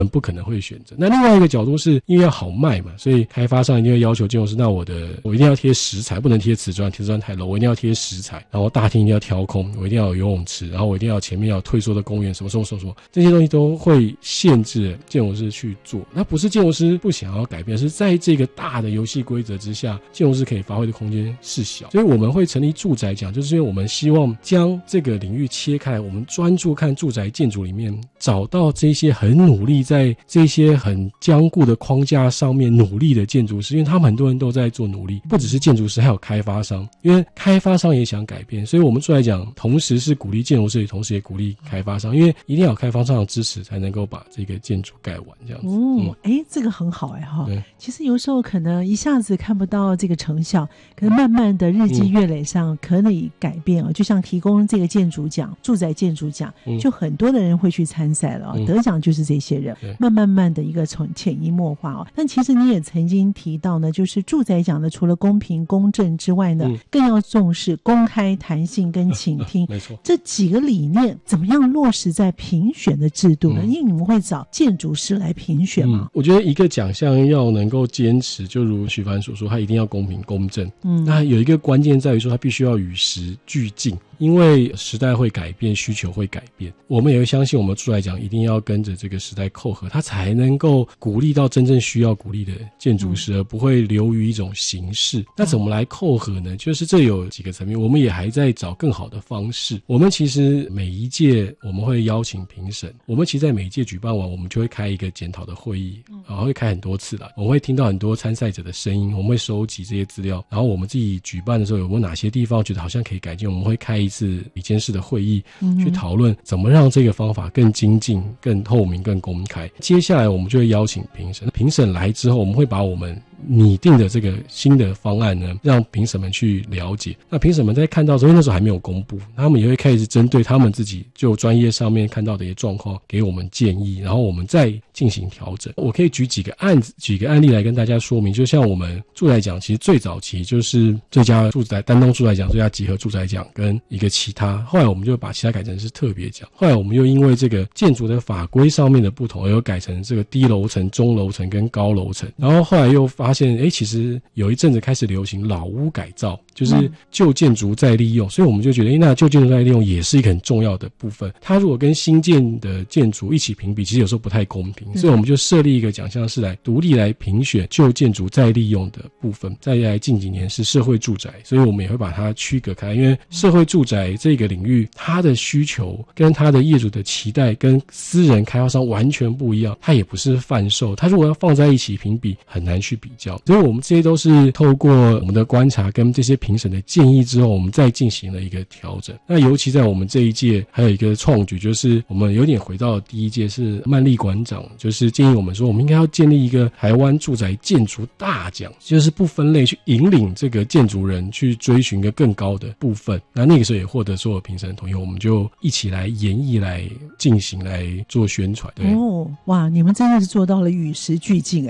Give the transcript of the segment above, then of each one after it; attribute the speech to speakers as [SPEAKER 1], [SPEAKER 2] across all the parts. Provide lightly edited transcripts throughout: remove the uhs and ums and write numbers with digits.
[SPEAKER 1] 不可能会选择。那另外一个角度是因为要好卖嘛，所以开发商一定会要求建筑师，那我一定要贴石材，不能贴瓷砖，瓷砖太 low， 我一定要贴石材，然后大厅一定要挑空，我一定要有游泳池，然后我一定要前面要有退缩的公园，什么，这些东西都会限制建筑师去做。那不是建筑师不想要改变，是在这个大的游戏规则之下，建筑师可以发挥的空间是小。所以我们会成立住宅奖，就是因为我们希望将这个领域切开来，我们专注看住宅建筑里面找到这些很努力在这些很坚固的框架上面努力的建筑师，因为他们很多人都在做努力，不只是建筑师，还有开发商，因为开发商也想改变，所以我们住宅奖同时是鼓励建筑师，同时也鼓励开发商，因为一定要有开发商的支持才能够把这个建筑盖完这样子。
[SPEAKER 2] 这个很好哈。其实有时候可能一下子看不到这个成效，可能慢慢的日积月累上可以改变就像提供这个建筑奖，住宅建筑奖，就很多的人会去参赛了得奖就是这些人，慢慢的一个从潜移默化但其实你也曾经提到呢，就是住宅奖呢，除了公平公正之外呢，更要重视公开、弹性跟倾听
[SPEAKER 1] 没错，
[SPEAKER 2] 这几个理念怎么样落实在评选的制度呢？因为你们会找建筑师来评选嘛。
[SPEAKER 1] 我觉得一个奖项要能够坚持，就如许凡所说，它一定要公平公正。那有一个关键在于说，它必须要与时俱进。因为时代会改变，需求会改变，我们也会相信我们住宅奖一定要跟着这个时代扣合，它才能够鼓励到真正需要鼓励的建筑师，而不会流于一种形式。那怎么来扣合呢？就是这有几个层面，我们也还在找更好的方式。我们其实每一届我们会邀请评审，我们其实在每一届举办完，我们就会开一个检讨的会议，然后会开很多次啦，我们会听到很多参赛者的声音，我们会收集这些资料，然后我们自己举办的时候有没有哪些地方觉得好像可以改进，我们会开一次理监事的会议去讨论怎么让这个方法更精进、更透明、更公开。接下来我们就会邀请评审，评审来之后，我们会把我们拟定的这个新的方案呢，让评审们去了解。那评审们在看到之后，那时候还没有公布，他们也会开始针对他们自己就专业上面看到的一些状况给我们建议，然后我们再进行调整。我可以举几个案例来跟大家说明，就像我们住宅奖，其实最早期就是最佳住宅单栋住宅奖、最佳集合住宅奖跟一个其他，后来我们就把其他改成是特别奖，后来我们又因为这个建筑的法规上面的不同，而又改成这个低楼层、中楼层跟高楼层，然后后来又发现其实有一阵子开始流行老屋改造，就是旧建筑再利用，所以我们就觉得那旧建筑再利用也是一个很重要的部分，它如果跟新建的建筑一起评比，其实有时候不太公平，所以我们就设立一个奖项是来独立来评选旧建筑再利用的部分。再来近几年是社会住宅，所以我们也会把它区隔开，因为社会住宅这个领域它的需求跟它的业主的期待跟私人开发商完全不一样，它也不是贩售，它如果要放在一起评比很难去比较，所以我们这些都是透过我们的观察跟这些评审的建议之后，我们再进行了一个调整。那尤其在我们这一届还有一个创举，就是我们有点回到第一届，是曼丽馆长就是建议我们说，我们应该要建立一个台湾住宅建筑大奖，就是不分类去引领这个建筑人去追寻一个更高的部分。那个时候也获得所有评审的同意，我们就一起来研议来进行来做宣传。对
[SPEAKER 2] 哇，你们真的是做到了与时俱进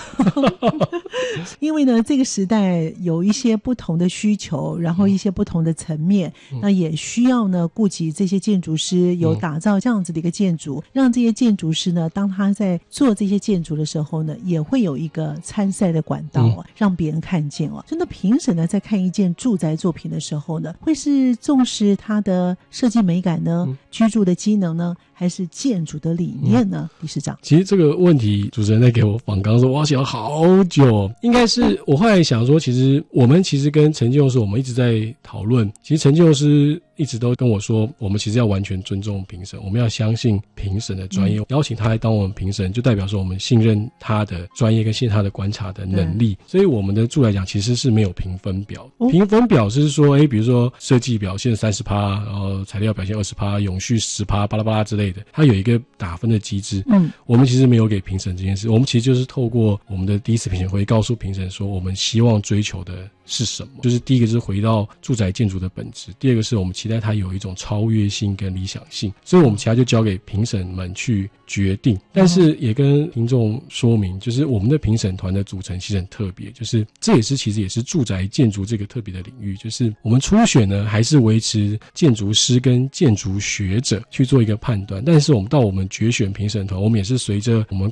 [SPEAKER 2] 因为呢这个时代有一些不同的需求，然后一些不同的层面，那也需要呢顾及这些建筑师有打造这样子的一个建筑，让这些建筑师呢当他在做这些建筑的时候呢，也会有一个参赛的管道让别人看见真的评审呢在看一件住宅作品的时候呢，会是重视它的设计美感呢，居住的机能呢，还是建筑的理念呢？理事长，
[SPEAKER 1] 其实这个问题主持人在给我访纲的时候，我想了好久，应该是我后来想说，其实我们跟陈建筑师我们一直在讨论，其实陈建筑师一直都跟我说，我们其实要完全尊重评审，我们要相信评审的专业，邀请他来当我们评审，就代表说我们信任他的专业跟信任他的观察的能力。所以我们的住宅奖其实是没有评分表，评分表是说比如说设计表现 30%， 然后材料表现 20%， 永续 10%， 巴拉巴拉之类的，它有一个打分的机制。我们其实没有给评审这件事，我们其实就是透过我们的第一次评审会告诉评审说，我们希望追求的是什么，就是第一个是回到住宅建筑的本质，第二个是我们期待它有一种超越性跟理想性，所以我们其他就交给评审们去决定。但是也跟听众说明，就是我们的评审团的组成其实很特别，就是这其实也是住宅建筑这个特别的领域，就是我们初选呢还是维持建筑师跟建筑学者去做一个判断， 段，但是我们到我们决选评审团，我们也是随着我们